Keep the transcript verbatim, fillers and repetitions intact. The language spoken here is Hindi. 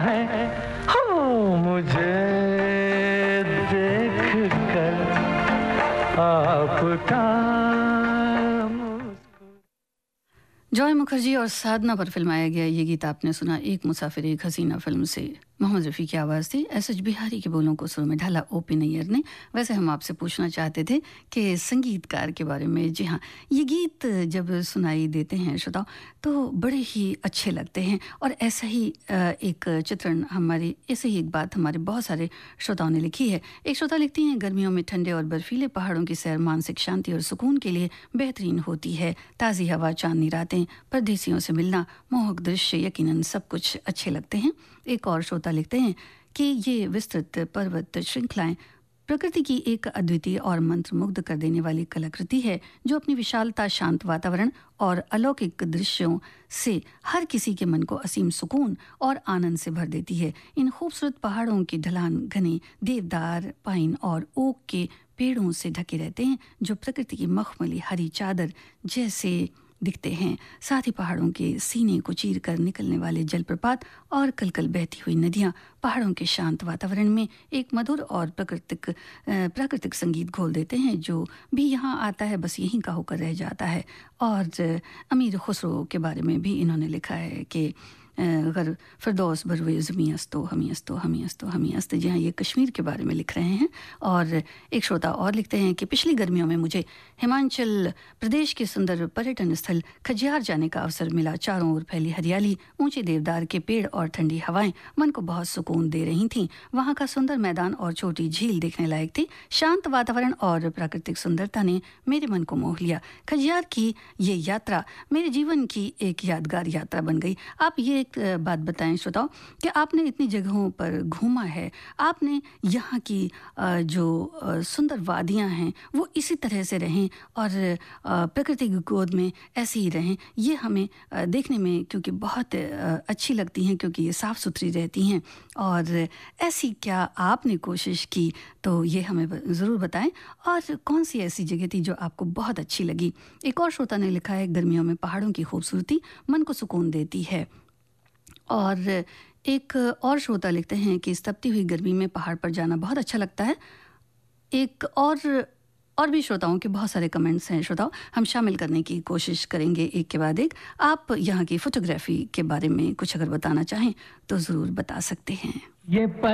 है हो मुझे देख कर आपका। जॉय मुखर्जी और साधना पर फिल्माया गया ये गीत आपने सुना एक मुसाफिर एक हसीना फिल्म से। मोहम्मद रफ़ी की आवाज़ थी, एस एच बिहारी के बोलों को सुर में ढाला ओ पी नैयर ने। वैसे हम आपसे पूछना चाहते थे कि संगीतकार के बारे में। जी हाँ, ये गीत जब सुनाई देते हैं श्रोताओ तो बड़े ही अच्छे लगते हैं। और ऐसा ही एक चित्रण हमारी, ऐसे ही एक बात हमारे बहुत सारे श्रोताओं ने लिखी है। एक श्रोता लिखती हैं, गर्मियों में ठंडे और बर्फीले पहाड़ों की सैर मानसिक शांति और सुकून के लिए बेहतरीन होती है। ताज़ी हवा, चांदनी रातें, परदेसियों से मिलना, मोहक दृश्य, यकीनन सब कुछ अच्छे लगते हैं। एक और श्रोता लिखते हैं कि ये विस्तृत पर्वत श्रृंखलाएं प्रकृति की एक अद्वितीय और मंत्रमुग्ध कर देने वाली कलाकृति है, जो अपनी विशालता, शांत वातावरण और अलौकिक दृश्यों से हर किसी के मन को असीम सुकून और आनंद से भर देती है। इन खूबसूरत पहाड़ों की ढलान घने देवदार, पाइन और ओक के पेड़ों से ढके रहते हैं, जो प्रकृति की मखमली हरी चादर जैसे दिखते हैं। साथ ही पहाड़ों के सीने को चीर कर निकलने वाले जलप्रपात और कलकल बहती हुई नदियां पहाड़ों के शांत वातावरण में एक मधुर और प्राकृतिक प्राकृतिक संगीत घोल देते हैं, जो भी यहाँ आता है बस यहीं का होकर रह जाता है। और अमीर खुसरो के बारे में भी इन्होंने लिखा है कि अगर फिरदौस बरवे ज़मी अस्तो हमी अस्तो हमी अस्तो हमी अस्त। जी हाँ, ये कश्मीर के बारे में लिख रहे हैं। और एक श्रोता और लिखते हैं कि पिछली गर्मियों में मुझे हिमाचल प्रदेश के सुंदर पर्यटन स्थल खजियार जाने का अवसर मिला। चारों ओर फैली हरियाली, ऊंचे देवदार के पेड़ और ठंडी हवाएं मन को बहुत सुकून दे रही थीं। वहाँ का सुंदर मैदान और छोटी झील देखने लायक थी। शांत वातावरण और प्राकृतिक सुंदरता ने मेरे मन को मोह लिया। खजियार की ये यात्रा मेरे जीवन की एक यादगार यात्रा बन गई। आप ये एक बात बताएं श्रोताओ कि आपने इतनी जगहों पर घूमा है, आपने यहाँ की जो सुंदर वादियाँ हैं वो इसी तरह से रहें और प्रकृति की गोद में ऐसे ही रहें। ये हमें देखने में क्योंकि बहुत अच्छी लगती हैं, क्योंकि ये साफ़ सुथरी रहती हैं। और ऐसी क्या आपने कोशिश की तो ये हमें ज़रूर बताएं। और कौन सी ऐसी जगह थी जो आपको बहुत अच्छी लगी। एक और श्रोता ने लिखा है, गर्मियों में पहाड़ों की खूबसूरती मन को सुकून देती है। और एक और श्रोता लिखते हैं कि इस तपती हुई गर्मी में पहाड़ पर जाना बहुत अच्छा लगता है। एक और और भी श्रोताओं के बहुत सारे कमेंट्स हैं श्रोताओं, हम शामिल करने की कोशिश करेंगे एक के बाद एक। आप यहाँ की फ़ोटोग्राफ़ी के बारे में कुछ अगर बताना चाहें तो ज़रूर बता सकते हैं। ये